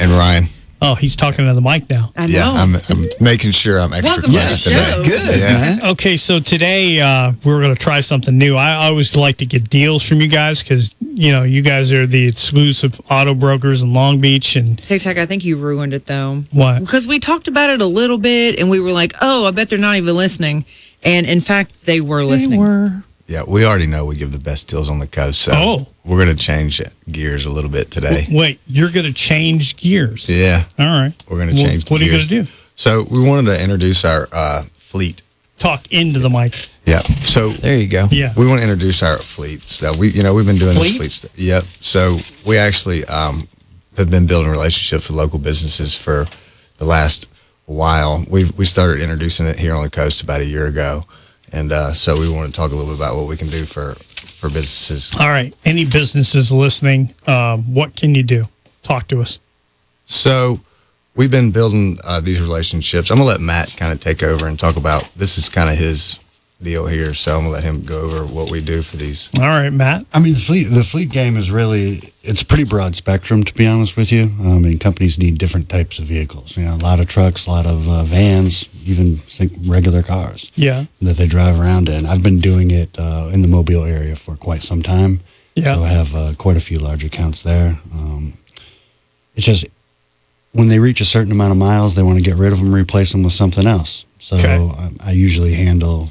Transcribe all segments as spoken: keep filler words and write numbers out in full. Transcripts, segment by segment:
and Ryan. Oh, he's talking to the mic now. I know. Yeah, I'm, I'm making sure I'm extra Welcome to quiet the today. show. That's good, Yeah. man. Okay, so today uh, we're going to try something new. I always like to get deals from you guys because, you know, you guys are the exclusive auto brokers in Long Beach. And TikTok, I think you ruined it, though. What? Because we talked about it a little bit, and we were like, oh, I bet they're not even listening. And, in fact, they were listening. They were. Yeah, we already know we give the best deals on the coast, so Oh. we're going to change gears a little bit today. Wait, you're going to change gears? Yeah, All right. we're going to Well, change what are you gears. going to do? So we wanted to introduce our uh, fleet. Talk into the mic. Yeah, so There you go. Yeah. we want to introduce our fleet. So we, you know, we've been doing Fleet? this fleet stuff. Yep. So we actually um, have been building relationships with local businesses for the last while. We we started introducing it here on the coast about a year ago, and uh, so we want to talk a little bit about what we can do for for businesses. All right. Any businesses listening, um, what can you do? Talk to us. So we've been building uh, these relationships. I'm gonna let Matt kind of take over and talk about this is kind of his deal here. So I'm gonna let him go over what we do for these. All right, Matt. I mean, the fleet the fleet game is really it's a pretty broad spectrum, to be honest with you. I mean, companies need different types of vehicles. You know, a lot of trucks, a lot of uh, vans, even think regular cars Yeah. that they drive around in. I've been doing it uh, in the Mobile area for quite some time. Yeah. So I have uh, quite a few large accounts there. Um, it's just when they reach a certain amount of miles, they want to get rid of them, replace them with something else. So Okay. I, I usually handle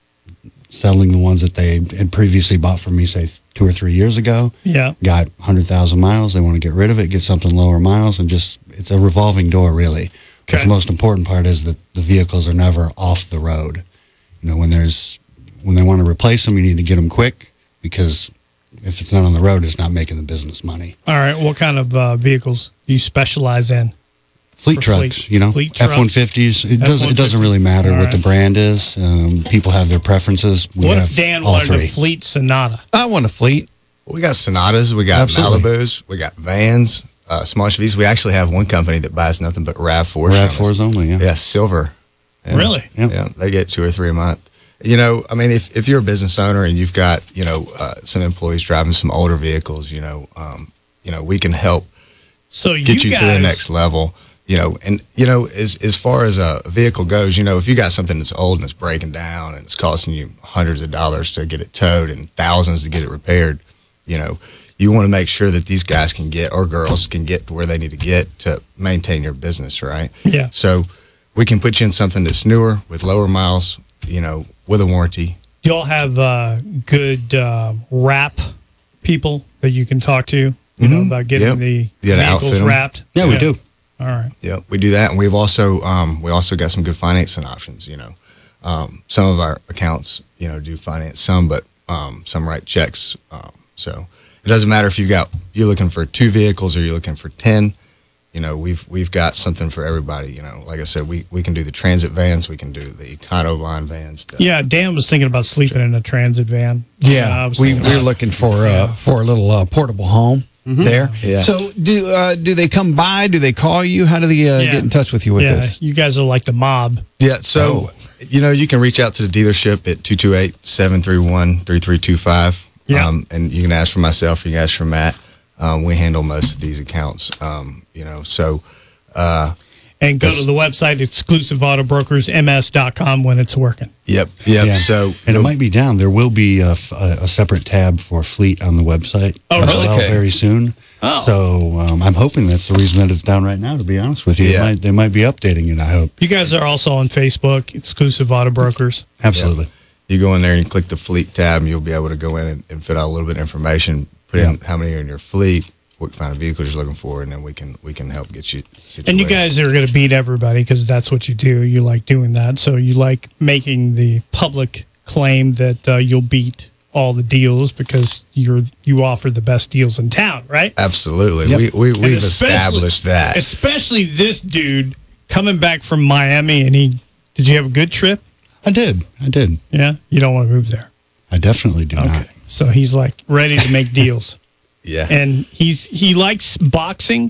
selling the ones that they had previously bought from me, say two or three years ago. Yeah. Got one hundred thousand miles. They want to get rid of it, get something lower miles, and just it's a revolving door, really. But Okay. the most important part is that the vehicles are never off the road. You know, when there's when they want to replace them, you need to get them quick because if it's not on the road, it's not making the business money. All right. What kind of uh, vehicles do you specialize in? Fleet For trucks, fleet- you know, fleet trucks. F one fifties. It doesn't. It doesn't really matter All what the right. brand is. Um, people have their preferences. We What have if Dan all wanted three. a fleet Sonata? I want a fleet. We got Sonatas, we got Absolutely. Malibus, we got vans, uh, small S U Vs. We actually have one company that buys nothing but RAV fours. RAV from us. fours only. Yeah. Yeah, silver. Yeah. Really? Yep. Yeah, they get two or three a month. You know, I mean, if, if you're a business owner and you've got, you know, uh, some employees driving some older vehicles, you know, um, you know, we can help So get you, you, to the guys, next level. You know, and you know, as as far as a vehicle goes, you know, if you got something that's old and it's breaking down and it's costing you hundreds of dollars to get it towed and thousands to get it repaired, you know, you want to make sure that these guys can get or girls can get to where they need to get to maintain your business, right? Yeah. So we can put you in something that's newer with lower miles, you know, with a warranty. Y'all have uh, good uh, wrap people that you can talk to, you know, about getting Yep. the Yeah, to outfit vehicles 'em. wrapped. Yeah, we do. All right. Yeah, we do that, and we've also um, we also got some good financing options. You know, um, some of our accounts, you know, do finance some, but um, some write checks. Um, so it doesn't matter if you've got you're looking for two vehicles or you're looking for ten. You know, we've we've got something for everybody. You know, like I said, we, we can do the transit vans, we can do the Econo line vans. The, Yeah, Dan was thinking about sleeping in a transit van. Uh, I Yeah, was we thinking we're about- looking for uh, for a little uh, portable home there. Yeah. So do uh, do they come by? Do they call you? How do they uh, Yeah. get in touch with you with yeah, this? you guys are like the mob. Yeah, so, you know, you can reach out to the dealership at two two eight, seven three one, three three two five. Yeah. Um, and you can ask for myself, you can ask for Matt. Um, we handle most of these accounts, um, you know, so. Uh, And go That's- to the website, exclusive auto brokers m s dot com when it's working. Yep, yep. Yeah. So, And it might be down. There will be a, f- a- a separate tab for fleet on the website Oh, as really? well Okay. very soon. Oh. So um, I'm hoping that's the reason that it's down right now, to be honest with you. Yeah. It might, they might be updating it, I hope. You guys are also on Facebook, exclusive auto brokers. Absolutely. you go in there and you click the fleet tab, and you'll be able to go in and, and fill out a little bit of information, put in how many are in your fleet, what kind of vehicles you're looking for, and then we can we can help get you situated. And you guys are going to beat everybody because that's what you do. You like doing that. So you like making the public claim that uh, you'll beat all the deals because you're you offer the best deals in town, right? Absolutely. Yep. We, we, And we've especially- established that. Especially this dude coming back from Miami, and he did you have a good trip? I did. I did. Yeah, you don't want to move there. I definitely do Okay, not. so he's like ready to make deals. Yeah. And he's he likes boxing,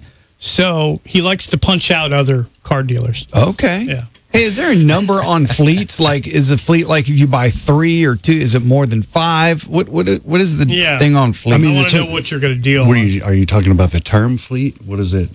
so he likes to punch out other car dealers. Okay. Yeah. Hey, is there a number on fleets? Like, is a fleet like if you buy three or two? Is it more than five? What what what is the Yeah. thing on fleet? I, I mean, want it's to a- know what you're going to deal. What are on. you, are you talking about the term fleet? What is it?